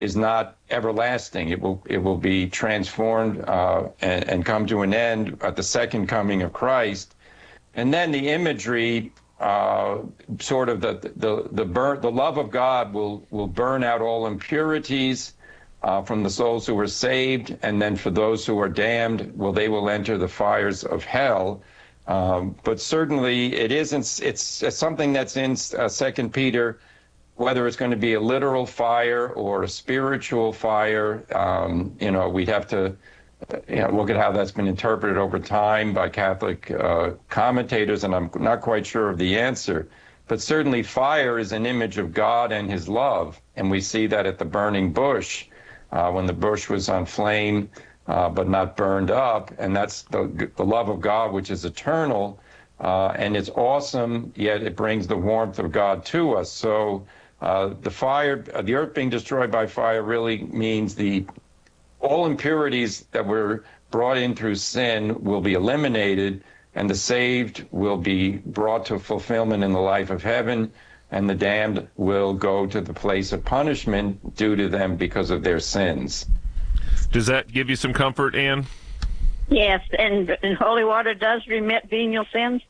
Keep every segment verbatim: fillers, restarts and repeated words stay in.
is not everlasting. It will it will be transformed uh, and, and come to an end at the second coming of Christ. And then the imagery, uh, sort of the the the burn, the love of God will will burn out all impurities uh, from the souls who are saved, and then for those who are damned, well, they will enter the fires of hell. Um, but certainly, it isn't. It's, it's something that's in uh, Second Peter. Whether it's going to be a literal fire or a spiritual fire, um, you know, we'd have to, you know, look at how that's been interpreted over time by Catholic uh, commentators, and I'm not quite sure of the answer. But certainly fire is an image of God and his love, and we see that at the burning bush, uh, when the bush was on flame uh, but not burned up, and that's the, the love of God, which is eternal, uh, and it's awesome, yet it brings the warmth of God to us. So Uh, the fire, uh, the earth being destroyed by fire really means the all impurities that were brought in through sin will be eliminated, and the saved will be brought to fulfillment in the life of heaven, and the damned will go to the place of punishment due to them because of their sins. Does that give you some comfort, Ann? Yes, and, and holy water does remit venial sins?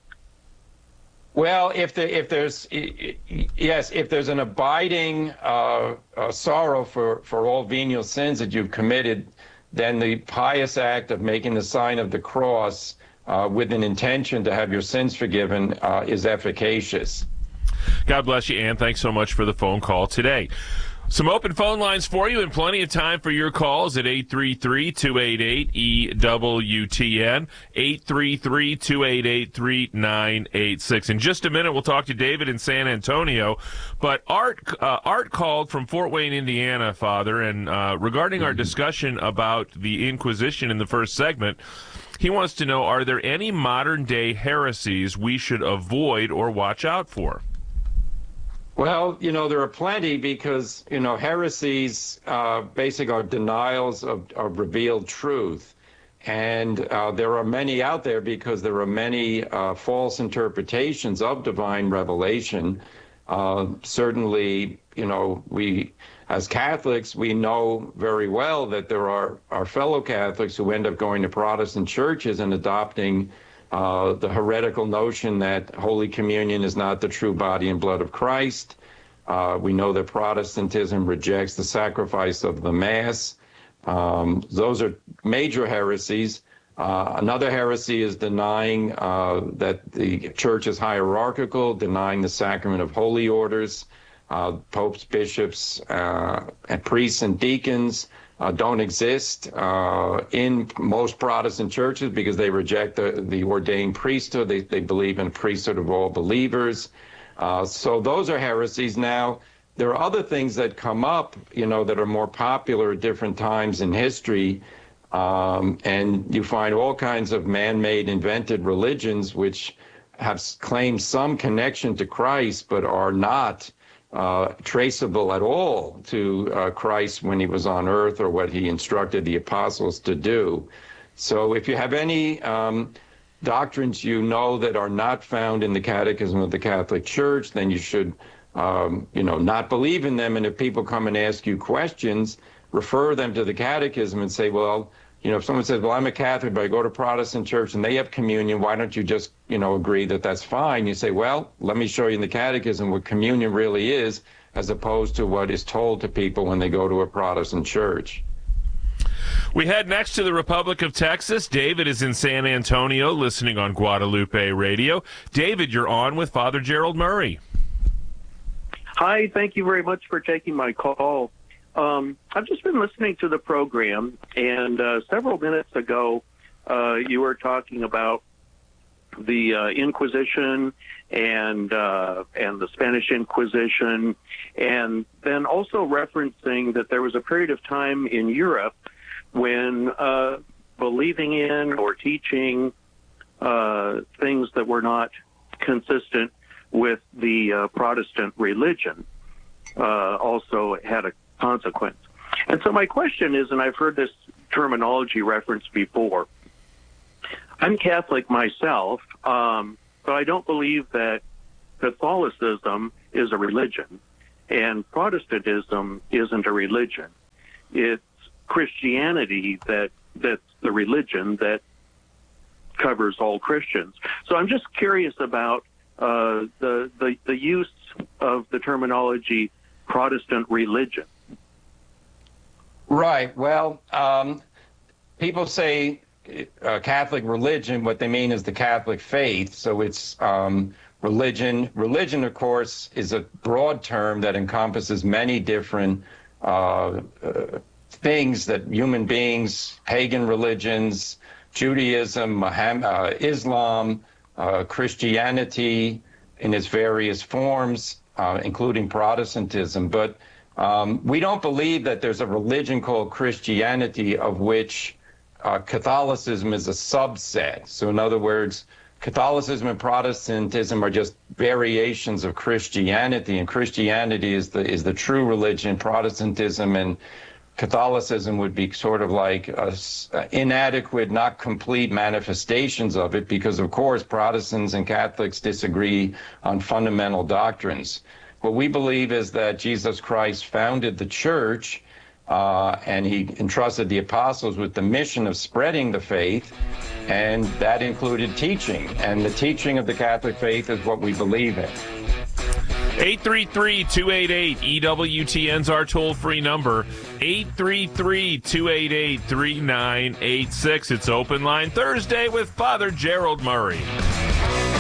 Well, if the, if there's yes, if there's an abiding uh, uh, sorrow for, for all venial sins that you've committed, then the pious act of making the sign of the cross uh, with an intention to have your sins forgiven uh, is efficacious. God bless you, Ann. Thanks so much for the phone call today. Some open phone lines for you and plenty of time for your calls at eight three three, two eight eight, E W T N, eight three three, two eight eight, three nine eight six. In just a minute, we'll talk to David in San Antonio. But Art uh, Art called from Fort Wayne, Indiana, Father, and uh, regarding our discussion about the Inquisition in the first segment, he wants to know, are there any modern-day heresies we should avoid or watch out for? Well, you know, there are plenty because, you know, heresies uh, basically are denials of, of revealed truth. And uh, there are many out there because there are many uh, false interpretations of divine revelation. Uh, certainly, you know, we, as Catholics, we know very well that there are our fellow Catholics who end up going to Protestant churches and adopting Uh, the heretical notion that Holy Communion is not the true body and blood of Christ. Uh, we know that Protestantism rejects the sacrifice of the Mass. Um, those are major heresies. Uh, another heresy is denying uh, that the Church is hierarchical, denying the sacrament of holy orders. Uh, popes, bishops, uh, and priests and deacons Uh, don't exist uh, in most Protestant churches because they reject the, the ordained priesthood. They, they believe in priesthood of all believers. Uh, so those are heresies. Now, there are other things that come up, you know, that are more popular at different times in history. Um, and you find all kinds of man-made invented religions which have claimed some connection to Christ but are not Uh, traceable at all to uh, Christ when he was on earth or what he instructed the apostles to do. So if you have any um, doctrines you know that are not found in the Catechism of the Catholic Church, then you should, um, you know, not believe in them. And if people come and ask you questions, refer them to the Catechism and say, well, you know, if someone says, well, I'm a Catholic, but I go to Protestant church and they have communion, why don't you just, you know, agree that that's fine? You say, well, let me show you in the Catechism what communion really is, as opposed to what is told to people when they go to a Protestant church. We head next to the Republic of Texas. David is in San Antonio listening on Guadalupe Radio. David, you're on with Father Gerald Murray. Hi, thank you very much for taking my call. Um, I've just been listening to the program, and uh, several minutes ago, uh, you were talking about the uh, Inquisition and uh, and the Spanish Inquisition, and then also referencing that there was a period of time in Europe when uh, believing in or teaching uh, things that were not consistent with the uh, Protestant religion uh, also had a consequence. And so my question is, and I've heard this terminology referenced before, I'm Catholic myself, um, but I don't believe that Catholicism is a religion and Protestantism isn't a religion. it's Christianity that that's the religion that covers all Christians. So I'm just curious about uh, the, the the use of the terminology Protestant religion. Right. Well, um, people say uh, Catholic religion. What they mean is the Catholic faith. So it's um, religion. Religion, of course, is a broad term that encompasses many different uh, uh, things that human beings, pagan religions, Judaism, Muhammad, uh, Islam, uh, Christianity in its various forms, uh, including Protestantism. But um, we don't believe that there's a religion called Christianity of which uh, Catholicism is a subset. So in other words, Catholicism and Protestantism are just variations of Christianity, and Christianity is the is the true religion. Protestantism and Catholicism would be sort of like uh, inadequate, not complete manifestations of it, because, of course, Protestants and Catholics disagree on fundamental doctrines. What we believe is that Jesus Christ founded the church, uh, and he entrusted the apostles with the mission of spreading the faith, and that included teaching. And the teaching of the Catholic faith is what we believe in. eight three three, two eight eight, E W T N's our toll-free number, eight three three, two eight eight, three nine eight six. It's Open Line Thursday with Father Gerald Murray.